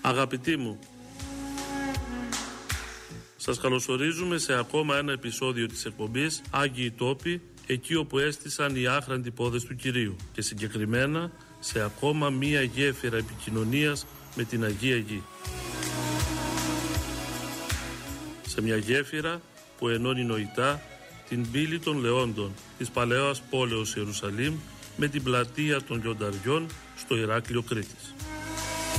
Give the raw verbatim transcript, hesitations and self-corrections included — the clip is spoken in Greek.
Αγαπητοί μου, σας καλωσορίζουμε σε ακόμα ένα επεισόδιο της εκπομπής Άγιοι Τόποι, εκεί όπου έστησαν οι άχραντοι πόδες του Κυρίου, και συγκεκριμένα σε ακόμα μία γέφυρα επικοινωνίας με την Αγία Γη. Σε μια γέφυρα που ενώνει νοητά την πύλη των Λεόντων της παλαιάς πόλεως Ιερουσαλήμ με την πλατεία των Λιονταριών στο Ηράκλειο Κρήτης.